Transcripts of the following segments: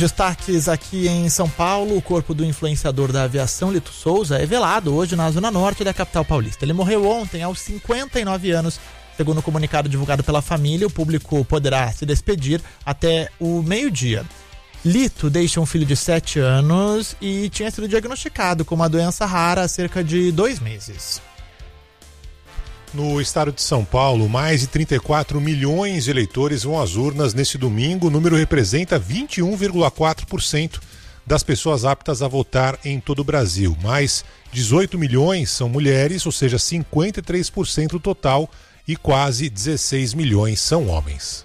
Destaques aqui em São Paulo: o corpo do influenciador da aviação Lito Souza é velado hoje na zona norte da capital paulista. Ele morreu ontem aos 59 anos. Segundo o comunicado divulgado pela família, o público poderá se despedir até o meio-dia. Lito deixa um filho de 7 anos e tinha sido diagnosticado com uma doença rara há cerca de 2 meses. No estado de São Paulo, mais de 34 milhões de eleitores vão às urnas neste domingo. O número representa 21,4% das pessoas aptas a votar em todo o Brasil. Mais 18 milhões são mulheres, ou seja, 53% total, e quase 16 milhões são homens.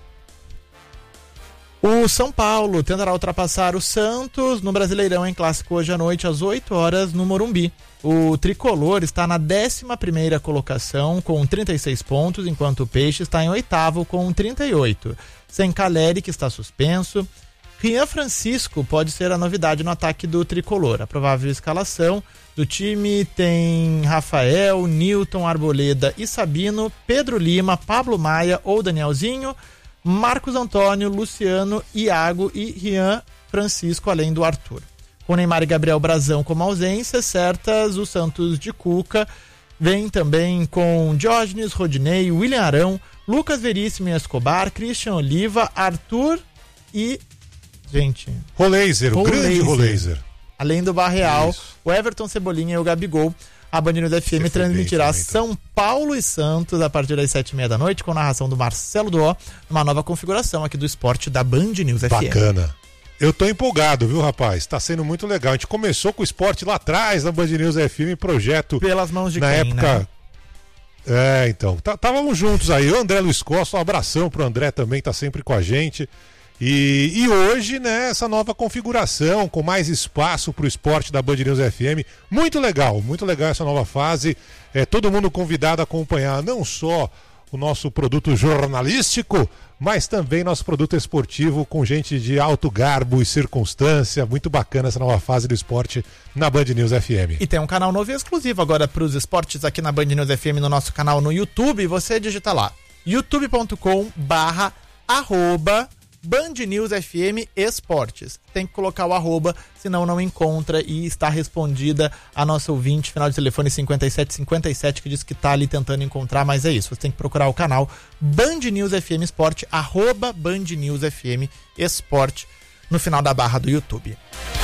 O São Paulo tentará ultrapassar o Santos no Brasileirão em clássico hoje à noite às 8 horas no Morumbi. O tricolor está na 11ª colocação com 36 pontos, enquanto o Peixe está em 8º com 38. Sem Caleri, que está suspenso. Rian Francisco pode ser a novidade no ataque do tricolor. A provável escalação do time tem Rafael, Newton, Arboleda e Sabino, Pedro Lima, Pablo Maia ou Danielzinho, Marcos Antônio, Luciano, Iago e Rian Francisco, além do Arthur. Com Neymar e Gabriel Brazão como ausências certas, o Santos de Cuca vem também com Diógenes, Rodinei, William Arão, Lucas Veríssimo e Escobar, Christian Oliva, Arthur e... Roleiser, o grande Roleiser. Além do Barreal, o Everton, Cebolinha e o Gabigol. A Band News FM transmitirá São Paulo e Santos a partir das 7h30 da noite, com narração do Marcelo Duó, numa nova configuração aqui do esporte da Band News FM. Bacana. Eu tô empolgado, viu, rapaz? Tá sendo muito legal. A gente começou com o esporte lá atrás na Band News FM, projeto... Pelas mãos de na quem, época, né? Então. Távamos juntos aí. O André Luiz Costa, um abração pro André também, tá sempre com a gente. E hoje, né, essa nova configuração, com mais espaço pro esporte da Band News FM. Muito legal essa nova fase. Todo mundo convidado a acompanhar não só o nosso produto jornalístico, mas também nosso produto esportivo com gente de alto garbo e circunstância. Muito bacana essa nova fase do esporte na Band News FM. E tem um canal novo e exclusivo agora para os esportes aqui na Band News FM, no nosso canal no YouTube. Você digita lá, youtube.com/Band News FM Esportes. Tem que colocar o @, senão não encontra, e está respondida a nossa ouvinte, final de telefone 5757, que diz que está ali tentando encontrar, mas é isso, você tem que procurar o canal Band News FM Esporte, @Band News FM Esporte, no final da barra do YouTube.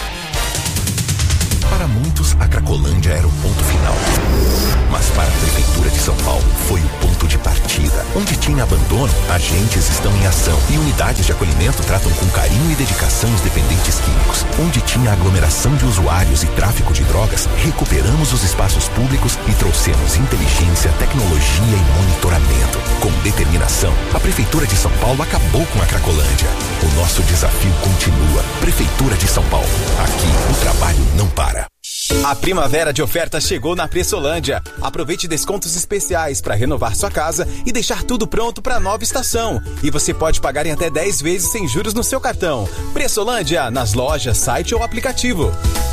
Para muitos, a Cracolândia era o ponto final. Mas para a Prefeitura de São Paulo, foi o ponto de partida. Onde tinha abandono, agentes estão em ação. E unidades de acolhimento tratam com carinho e dedicação os dependentes químicos. Onde tinha aglomeração de usuários e tráfico de drogas, recuperamos os espaços públicos e trouxemos inteligência, tecnologia e monitoramento. Com determinação, a Prefeitura de São Paulo acabou com a Cracolândia. O nosso desafio continua. Prefeitura de São Paulo. Aqui, o trabalho não para. A primavera de ofertas chegou na Pressolândia. Aproveite descontos especiais para renovar sua casa e deixar tudo pronto para a nova estação. E você pode pagar em até 10 vezes sem juros no seu cartão. Pressolândia, nas lojas, site ou aplicativo.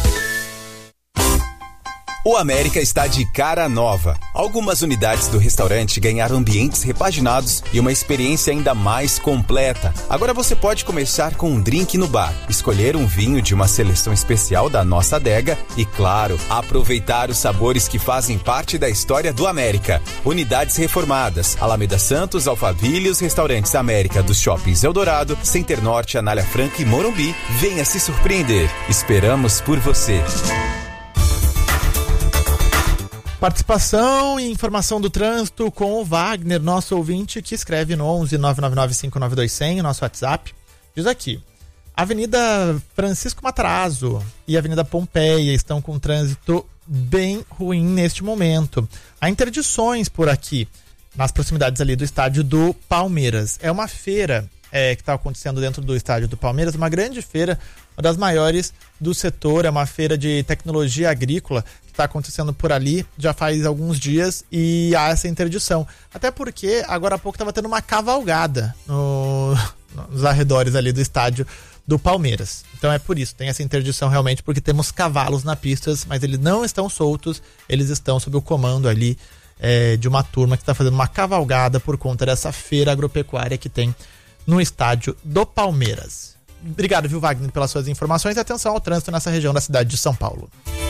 O América está de cara nova. Algumas unidades do restaurante ganharam ambientes repaginados e uma experiência ainda mais completa. Agora você pode começar com um drink no bar, escolher um vinho de uma seleção especial da nossa adega e, claro, aproveitar os sabores que fazem parte da história do América. Unidades reformadas: Alameda Santos, Alphaville e os restaurantes América dos shoppings Eldorado, Center Norte, Anália Franca e Morumbi. Venha se surpreender. Esperamos por você. Participação e informação do trânsito com o Wagner, nosso ouvinte, que escreve no 11 999 592 100, nosso WhatsApp. Diz aqui: Avenida Francisco Matarazzo e Avenida Pompeia estão com trânsito bem ruim neste momento. Há interdições por aqui, nas proximidades ali do estádio do Palmeiras. É uma feira que está acontecendo dentro do estádio do Palmeiras, uma grande feira, uma das maiores do setor, é uma feira de tecnologia agrícola que está acontecendo por ali já faz alguns dias, e há essa interdição. Até porque agora há pouco estava tendo uma cavalgada nos arredores ali do estádio do Palmeiras. Então é por isso, tem essa interdição realmente, porque temos cavalos na pista, mas eles não estão soltos, eles estão sob o comando ali de uma turma que está fazendo uma cavalgada por conta dessa feira agropecuária que tem no estádio do Palmeiras. Obrigado, viu, Wagner, pelas suas informações e atenção ao trânsito nessa região da cidade de São Paulo.